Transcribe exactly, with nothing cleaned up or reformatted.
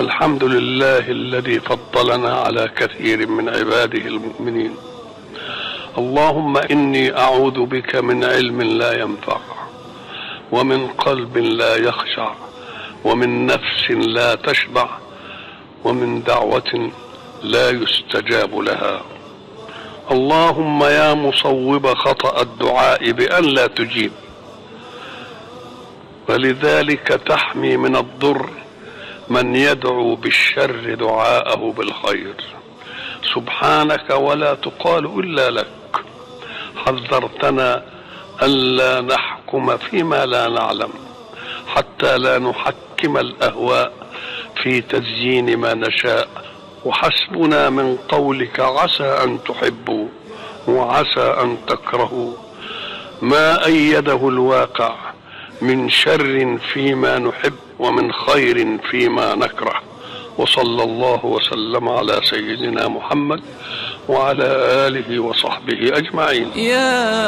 الحمد لله الذي فضلنا على كثير من عباده المؤمنين. اللهم إني أعوذ بك من علم لا ينفع، ومن قلب لا يخشع، ومن نفس لا تشبع، ومن دعوة لا يستجاب لها. اللهم يا مصوب خطأ الدعاء بأن لا تجيب، ولذلك تحمي من الضر من يدعو بالشر دعاءه بالخير. سبحانك ولا تقال إلا لك. حذرتنا ألا نحكم فيما لا نعلم، حتى لا نحكم الأهواء في تزيين ما نشاء. وحسبنا من قولك عسى أن تحبوا وعسى أن تكرهوا ما أيده الواقع من شر فيما نحب ومن خير فيما نكره. وصلى الله وسلم على سيدنا محمد وعلى آله وصحبه أجمعين.